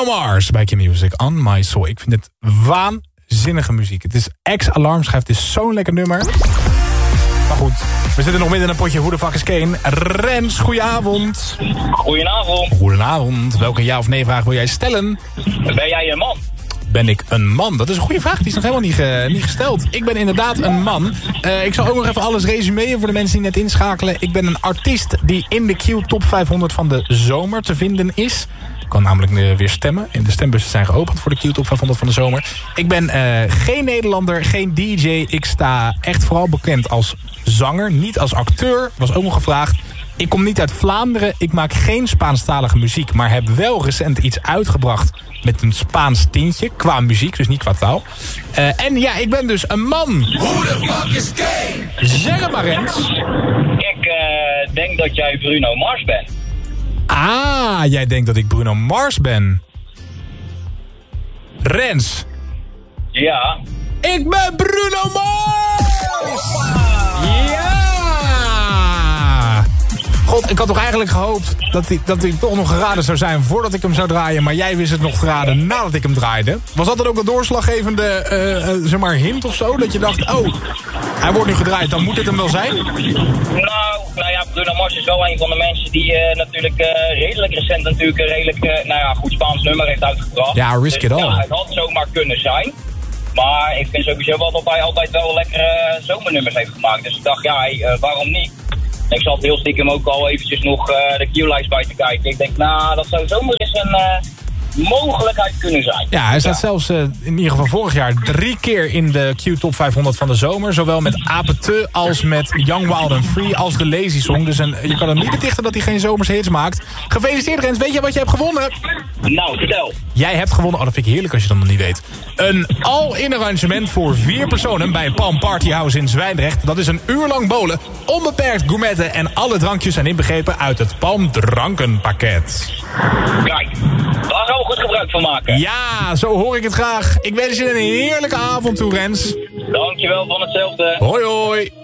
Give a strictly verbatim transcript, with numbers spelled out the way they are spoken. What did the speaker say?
Mars bij Q-Music, On My Soul. Ik vind het waanzinnige muziek. Het is ex-alarmschijf, het is zo'n lekker nummer. Maar goed, we zitten nog midden in een potje Who the Fuck is Kane. Rens, goedenavond. Goedenavond. Goedenavond. Welke ja of nee vraag wil jij stellen? Ben jij een man? Ben ik een man? Dat is een goede vraag. Die is nog helemaal niet, ge, niet gesteld. Ik ben inderdaad een man. Uh, ik zal ook nog even alles resumeren voor de mensen die net inschakelen. Ik ben een artiest die in de Q Top vijfhonderd van de zomer te vinden is. Ik kan namelijk uh, weer stemmen. En de stembussen zijn geopend voor de Q Top vijfhonderd van de zomer. Ik ben uh, geen Nederlander, geen D J. Ik sta echt vooral bekend als zanger. Niet als acteur. Was ook nog gevraagd. Ik kom niet uit Vlaanderen. Ik maak geen Spaanstalige muziek. Maar heb wel recent iets uitgebracht met een Spaans tintje. Qua muziek, dus niet qua taal. Uh, en ja, ik ben dus een man. Who the fuck is Kane? Zeg het maar, Rens. Ik uh, denk dat jij Bruno Mars bent. Ah, jij denkt dat ik Bruno Mars ben. Rens. Ja. Ik ben Bruno Mars! Ja! God, ik had toch eigenlijk gehoopt dat hij, dat hij toch nog geraden zou zijn voordat ik hem zou draaien. Maar jij wist het nog geraden nadat ik hem draaide. Was dat dan ook een doorslaggevende uh, uh, zeg maar hint of zo? Dat je dacht, oh, hij wordt nu gedraaid, dan moet het hem wel zijn? Nou, nou ja, Bruno Mars is wel een van de mensen die uh, natuurlijk uh, redelijk recent natuurlijk een redelijk, uh, nou ja, goed Spaans nummer heeft uitgebracht. Ja, Risk It dus, All. Ja, het had zomaar kunnen zijn. Maar ik vind sowieso wel dat hij altijd wel lekkere uh, zomernummers heeft gemaakt. Dus ik dacht, ja, hey, uh, waarom niet? Ik zat heel stiekem ook al eventjes nog uh, de Q-lijst bij te kijken. Ik denk, nou, dat zou zomaar eens een uh, mogelijkheid kunnen zijn. Ja, hij staat ja. zelfs uh, in ieder geval vorig jaar drie keer in de Q Top vijfhonderd van de zomer. Zowel met Apete als met Young, Wild and Free als de Lazy Song. Dus een, je kan hem niet betichten dat hij geen zomerse hits maakt. Gefeliciteerd, Rens. Weet je wat je hebt gewonnen? Nou, vertel. Jij hebt gewonnen, oh dat vind ik heerlijk als je dat nog niet weet. Een all-in arrangement voor vier personen bij Palm Party House in Zwijndrecht. Dat is een uur lang bowlen, onbeperkt gourmetten en alle drankjes zijn inbegrepen uit het Palm drankenpakket. Kijk, daar gaan we goed gebruik van maken. Ja, zo hoor ik het graag. Ik wens je een heerlijke avond toe, Rens. Dankjewel, van hetzelfde. Hoi hoi.